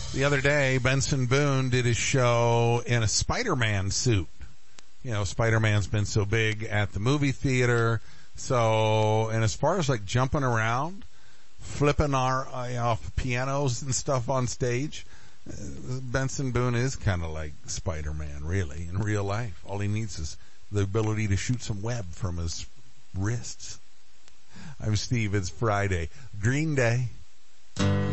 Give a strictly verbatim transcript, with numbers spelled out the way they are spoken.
The other day, Benson Boone did his show in a Spider-Man suit. You know, Spider-Man's been so big at the movie theater. So, and as far as like jumping around, flipping our uh, off pianos and stuff on stage, uh, Benson Boone is kind of like Spider-Man, really, in real life. All he needs is the ability to shoot some web from his wrists. I'm Steve. It's Friday. Green Day.